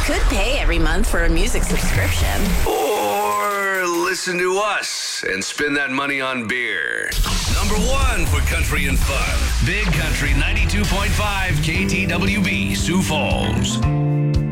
could pay every month for a music subscription. Or listen to us and spend that money on beer. Number one for country and fun. Big Country 92.5 KTWB, Sioux Falls.